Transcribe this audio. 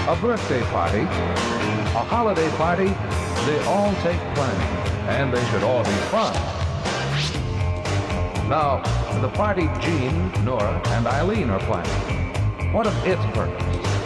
A birthday party, a holiday party, they all take planning, and they should all be fun. Now, the party Gene, Nora, and Eileen are planning. What of its purpose?